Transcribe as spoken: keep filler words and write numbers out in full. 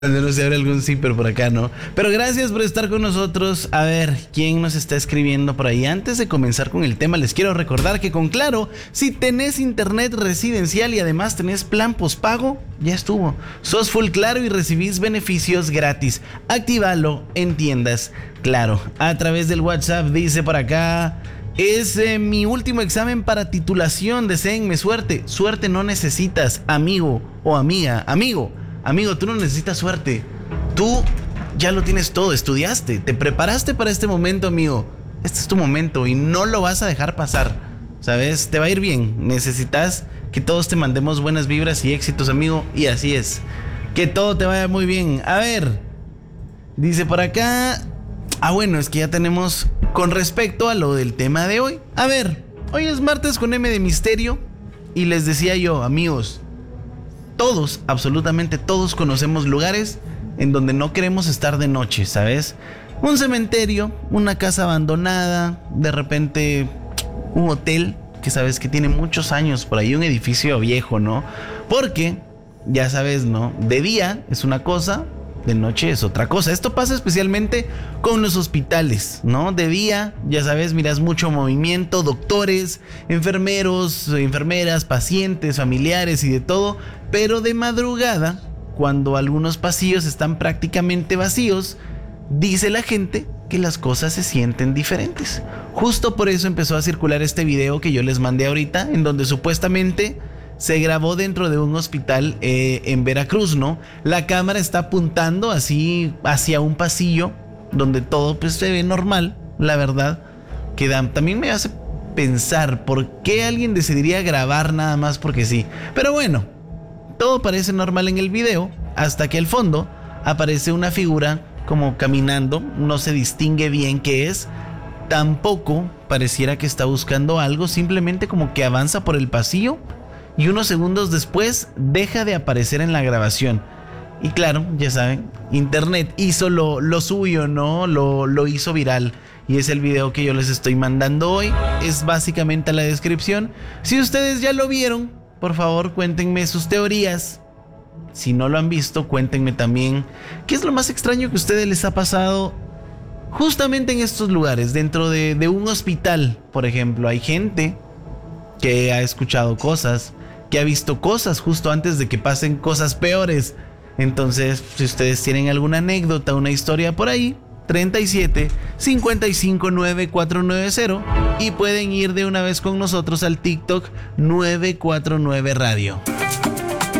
No se abre algún zipper por acá, ¿no? Pero gracias por estar con nosotros. A ver, ¿quién nos está escribiendo por ahí? Antes de comenzar con el tema, les quiero recordar que con Claro, si tenés internet residencial y además tenés plan postpago, ya estuvo. Sos full Claro y recibís beneficios gratis. Actívalo en tiendas Claro. A través del WhatsApp dice por acá: es eh, mi último examen para titulación, deseenme suerte. Suerte no necesitas, amigo o amiga. Amigo, amigo, tú no necesitas suerte. Tú ya lo tienes todo, estudiaste, te preparaste para este momento, amigo. Este es tu momento y no lo vas a dejar pasar, ¿sabes? Te va a ir bien. Necesitas que todos te mandemos buenas vibras y éxitos, amigo, y así es. Que todo te vaya muy bien. A ver, dice por acá... Ah, bueno, es que ya tenemos con respecto a lo del tema de hoy. A ver, hoy es martes con M de misterio y les decía yo, amigos, todos, absolutamente todos conocemos lugares en donde no queremos estar de noche, ¿sabes? Un cementerio, una casa abandonada, de repente un hotel que sabes que tiene muchos años por ahí, un edificio viejo, ¿no? Porque, ya sabes, ¿no? De día es una cosa, de noche es otra cosa. Esto pasa especialmente con los hospitales, ¿no? De día, ya sabes, miras mucho movimiento, doctores, enfermeros, enfermeras, pacientes, familiares y de todo. Pero de madrugada, cuando algunos pasillos están prácticamente vacíos, dice la gente que las cosas se sienten diferentes. Justo por eso empezó a circular este video que yo les mandé ahorita, en donde supuestamente se grabó dentro de un hospital eh, en Veracruz, ¿no? La cámara está apuntando así hacia un pasillo donde todo pues se ve normal, la verdad. Que da, también me hace pensar por qué alguien decidiría grabar nada más porque sí. Pero bueno, todo parece normal en el video hasta que al fondo aparece una figura como caminando, no se distingue bien qué es. Tampoco pareciera que está buscando algo, simplemente como que avanza por el pasillo y unos segundos después deja de aparecer en la grabación. Y claro, ya saben, internet hizo lo, lo suyo, ¿no? Lo, lo hizo viral. Y es el video que yo les estoy mandando hoy. Es básicamente la descripción. Si ustedes ya lo vieron, por favor cuéntenme sus teorías. Si no lo han visto, cuéntenme también qué es lo más extraño que a ustedes les ha pasado justamente en estos lugares. Dentro de, de un hospital, por ejemplo, hay gente que ha escuchado cosas, que ha visto cosas justo antes de que pasen cosas peores. Entonces, si ustedes tienen alguna anécdota, una historia por ahí, treinta y siete, cincuenta y cinco, nueve cuatro nueve cero, y pueden ir de una vez con nosotros al TikTok nueve cuatro nueve Radio.